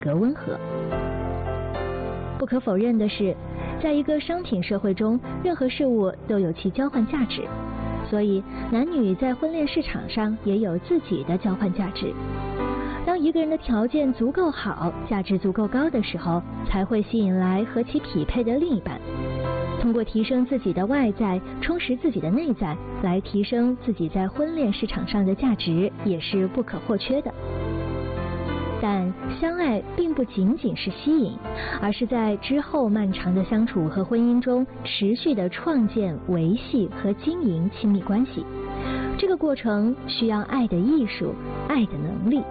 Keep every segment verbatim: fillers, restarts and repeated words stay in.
格温和。不可否认的是，在一个商品社会中，任何事物都有其交换价值，所以男女在婚恋市场上也有自己的交换价值。当一个人的条件足够好，价值足够高的时候，才会吸引来和其匹配的另一半。通过提升自己的外在，充实自己的内在，来提升自己在婚恋市场上的价值，也是不可或缺的。但相爱并不仅仅是吸引，而是在之后漫长的相处和婚姻中，持续的创建、维系和经营亲密关系。这个过程需要爱的艺术，爱的能力。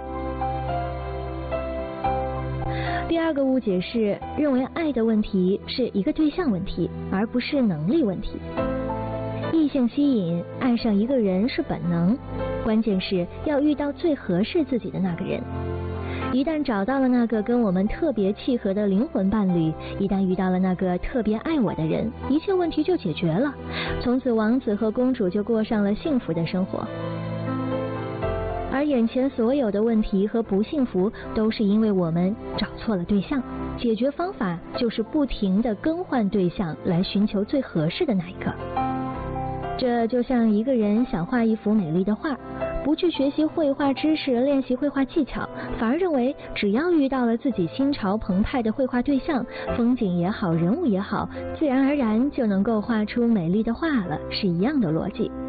第二个误解是认为爱的问题是一个对象问题，而不是能力问题。异性吸引，爱上一个人是本能，关键是要遇到最合适自己的那个人。一旦找到了那个跟我们特别契合的灵魂伴侣，一旦遇到了那个特别爱我的人，一切问题就解决了，从此王子和公主就过上了幸福的生活。而眼前所有的问题和不幸福，都是因为我们找错了对象，解决方法就是不停地更换对象，来寻求最合适的那一个。这就像一个人想画一幅美丽的画，不去学习绘画知识，练习绘画技巧，反而认为只要遇到了自己心潮澎湃的绘画对象，风景也好，人物也好，自然而然就能够画出美丽的画了，是一样的逻辑。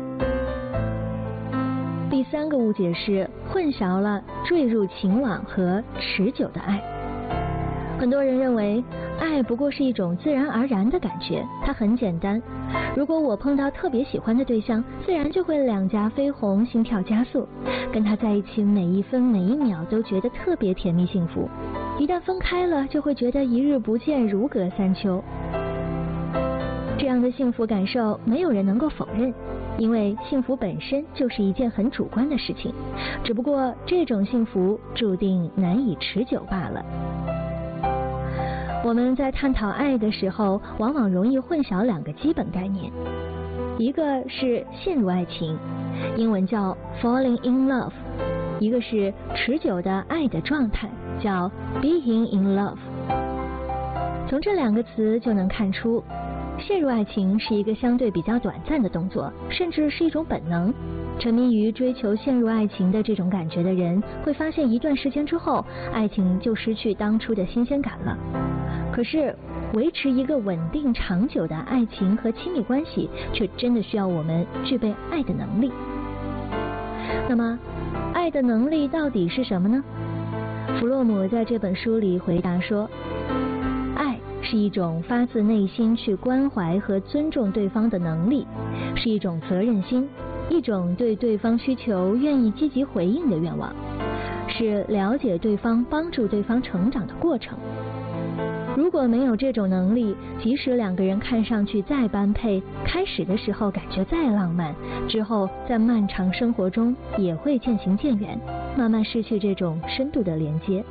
第三个误解是混淆了坠入情网和持久的爱。很多人认为爱不过是一种自然而然的感觉，它很简单。如果我碰到特别喜欢的对象，自然就会两颊绯红，心跳加速，跟他在一起每一分每一秒都觉得特别甜蜜幸福。一旦分开了，就会觉得一日不见如隔三秋。这样的幸福感受没有人能够否认，因为幸福本身就是一件很主观的事情，只不过这种幸福注定难以持久罢了。我们在探讨爱的时候，往往容易混淆两个基本概念，一个是陷入爱情，英文叫 falling in love， 一个是持久的爱的状态，叫 being in love。 从这两个词就能看出，陷入爱情是一个相对比较短暂的动作，甚至是一种本能。沉迷于追求陷入爱情的这种感觉的人，会发现一段时间之后，爱情就失去当初的新鲜感了。可是维持一个稳定长久的爱情和亲密关系，却真的需要我们具备爱的能力。那么爱的能力到底是什么呢？弗洛姆在这本书里回答说，爱是一种发自内心去关怀和尊重对方的能力，是一种责任心，一种对对方需求愿意积极回应的愿望，是了解对方、帮助对方成长的过程。如果没有这种能力，即使两个人看上去再般配，开始的时候感觉再浪漫，之后在漫长生活中也会渐行渐远，慢慢失去这种深度的连接。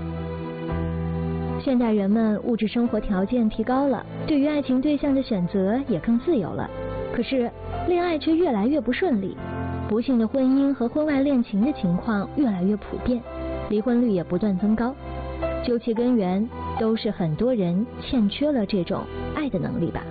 现代人们物质生活条件提高了，对于爱情对象的选择也更自由了，可是恋爱却越来越不顺利，不幸的婚姻和婚外恋情的情况越来越普遍，离婚率也不断增高。究其根源，都是很多人欠缺了这种爱的能力吧。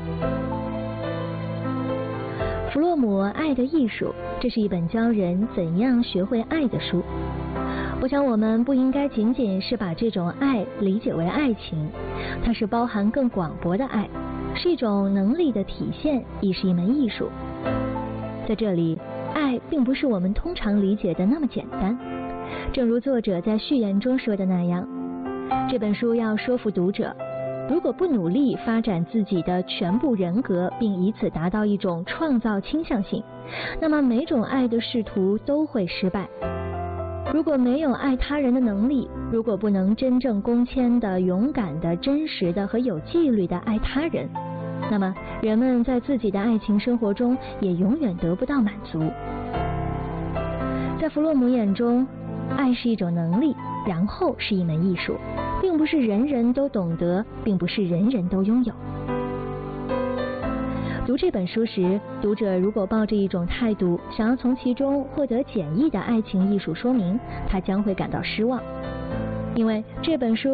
弗洛姆《爱的艺术》，这是一本教人怎样学会爱的书。我想我们不应该仅仅是把这种爱理解为爱情，它是包含更广博的爱，是一种能力的体现，亦是一门艺术。在这里，爱并不是我们通常理解的那么简单。正如作者在序言中说的那样，这本书要说服读者，如果不努力发展自己的全部人格，并以此达到一种创造倾向性，那么每种爱的试图都会失败。如果没有爱他人的能力，如果不能真正恭谦的、勇敢的、真实的和有纪律的爱他人，那么人们在自己的爱情生活中也永远得不到满足。在弗洛姆眼中，爱是一种能力，然后是一门艺术，并不是人人都懂得，并不是人人都拥有。读这本书时，读者如果抱着一种态度，想要从其中获得简易的爱情艺术说明，他将会感到失望，因为这本书